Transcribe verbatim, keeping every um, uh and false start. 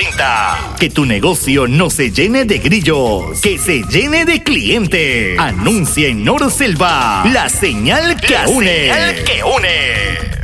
noventa. Que tu negocio no se llene de grillos, que se llene de clientes. Anuncia en Norselva, la señal que La une. señal que une.